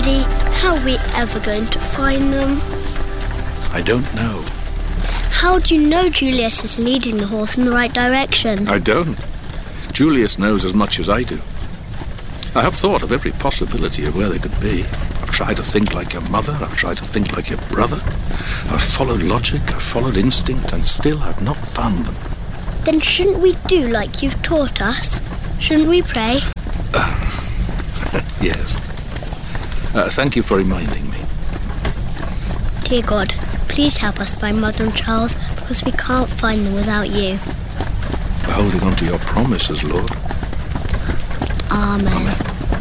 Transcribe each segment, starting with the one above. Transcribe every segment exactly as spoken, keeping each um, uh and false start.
Daddy, how are we ever going to find them? I don't know. How do you know Julius is leading the horse in the right direction? I don't. Julius knows as much as I do. I have thought of every possibility of where they could be. I've tried to think like your mother. I've tried to think like your brother. I've followed logic. I've followed instinct, and still I've not found them. Then shouldn't we do like you've taught us? Shouldn't we pray? Uh, yes. Uh, thank you for reminding me. Dear God, please help us find Mother and Charles, because we can't find them without you. We're holding on to your promises, Lord. Amen. Amen.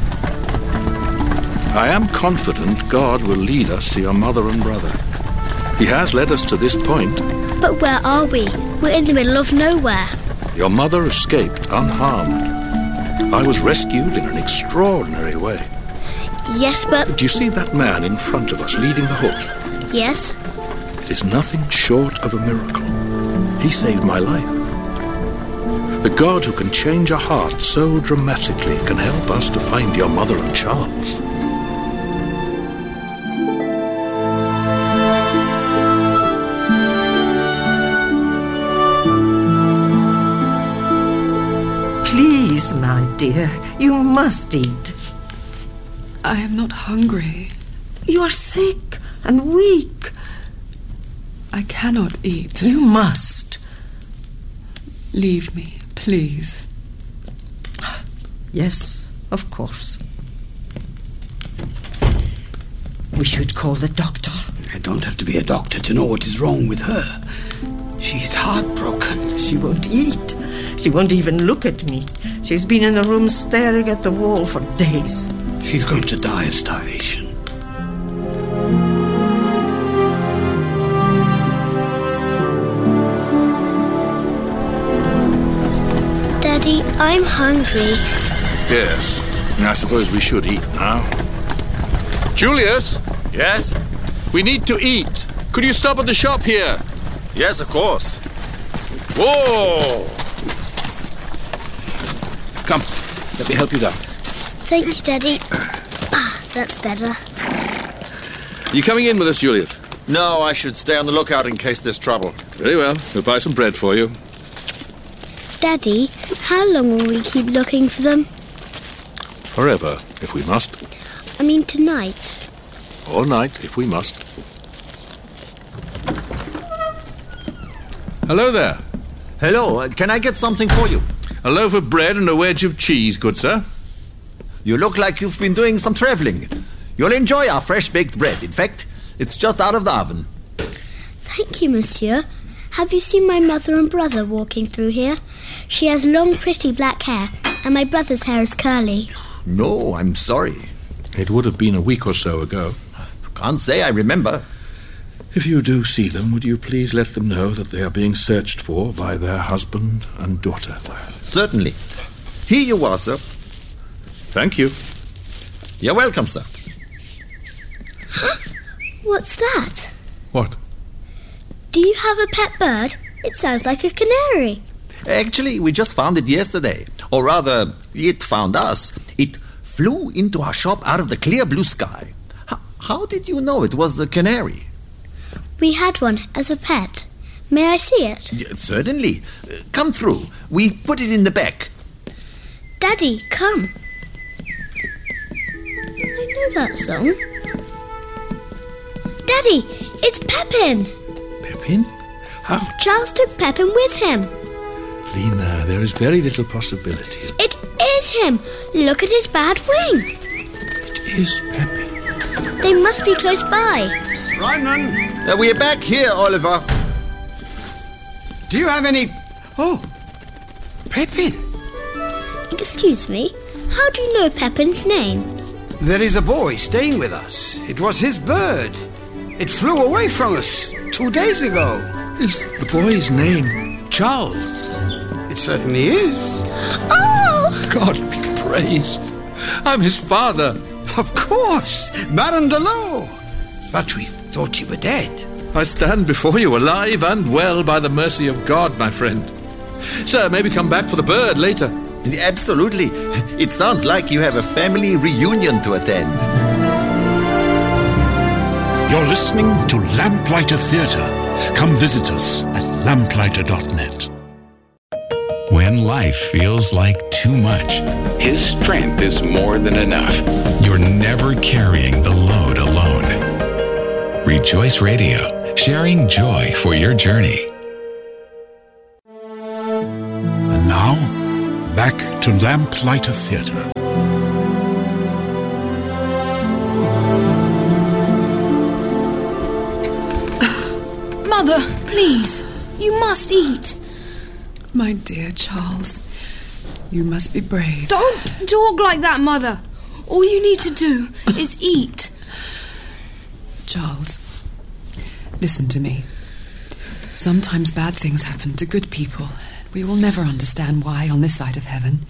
I am confident God will lead us to your mother and brother. He has led us to this point. But where are we? We're in the middle of nowhere. Your mother escaped unharmed. I was rescued in an extraordinary way. Yes, but... Do you see that man in front of us leading the horse? Yes. It is nothing short of a miracle. He saved my life. The God who can change a heart so dramatically can help us to find your mother and Charles. Please, my dear, you must eat. I am not hungry. You are sick and weak. I cannot eat. You must. Leave me, please. Yes, of course. We should call the doctor. I don't have to be a doctor to know what is wrong with her. She's heartbroken. She won't eat. She won't even look at me. She's been in the room staring at the wall for days. She's going to die of starvation. Daddy, I'm hungry. Yes, I suppose we should eat now. Julius? Yes? We need to eat. Could you stop at the shop here? Yes, of course. Whoa! Come, let me help you down. Thank you, Daddy. Ah, that's better. You coming in with us, Julius? No, I should stay on the lookout in case there's trouble. Very well. We'll buy some bread for you. Daddy, how long will we keep looking for them? Forever, if we must. I mean tonight. All night, if we must. Hello there. Hello, uh, can I get something for you? A loaf of bread and a wedge of cheese, good sir. You look like you've been doing some traveling. You'll enjoy our fresh-baked bread. In fact, it's just out of the oven. Thank you, monsieur. Have you seen my mother and brother walking through here? She has long, pretty black hair, and my brother's hair is curly. No, I'm sorry. It would have been a week or so ago. Can't say I remember. If you do see them, would you please let them know that they are being searched for by their husband and daughter? Certainly. Here you are, sir. Thank you. You're welcome, sir. What's that? What? Do you have a pet bird? It sounds like a canary. Actually, we just found it yesterday. Or rather, it found us. It flew into our shop out of the clear blue sky. H- how did you know it was a canary? We had one as a pet. May I see it? Y- certainly. Uh, come through. We put it in the back. Daddy, come. I know that song. Daddy, it's Pepin. Pepin? How? Charles took Pepin with him. Lena, there is very little possibility. It is him. Look at his bad wing. It is Pepin. They must be close by. Ryman, Uh, we're back here, Oliver. do you have any... Oh, Pepin. Excuse me, how do you know Pepin's name? There is a boy staying with us. It was his bird. It flew away from us two days ago. Is the boy's name Charles? It certainly is. Oh! God be praised. I'm his father. Of course, Baron Delot. But we thought you were dead. I stand before you alive and well by the mercy of God, my friend. Sir, maybe come back for the bird later. Absolutely. It sounds like you have a family reunion to attend. You're listening to Lamplighter Theatre. Come visit us at lamplighter dot net. When life feels like too much, His strength is more than enough. You're never carrying the load alone. Rejoice Radio, sharing joy for your journey. And now, back to Lamplighter Theatre. Mother, please, you must eat. My dear Charles, you must be brave. Don't talk like that, Mother. All you need to do is eat. Charles, listen to me. Sometimes bad things happen to good people. We will never understand why on this side of heaven.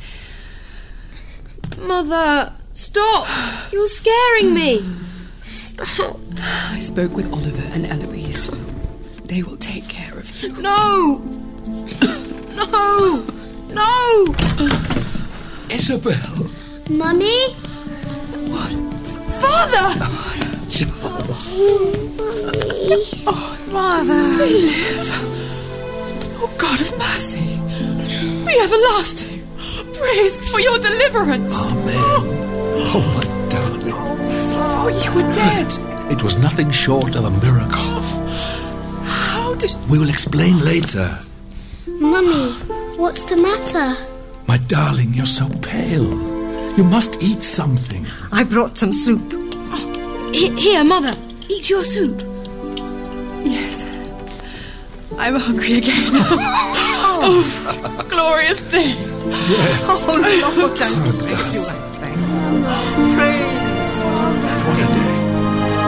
Mother, stop. You're scaring me. Stop. I spoke with Oliver and Eloise. They will take care of you. No! No! No! Isabel! Mummy? What? Father! Mummy. Oh, Father. They live. Oh, God of mercy. Be everlasting. Praise for your deliverance. Amen. Oh, my darling. Oh, you were dead. It was nothing short of a miracle. How did... We will explain later. Mummy, what's the matter? My darling, you're so pale. You must eat something. I brought some soup. Oh, he- here, Mother. Eat your soup. Yes. I'm hungry again. Oh, glorious day. Yes. Oh, Lord, So I'm darling. you, I think.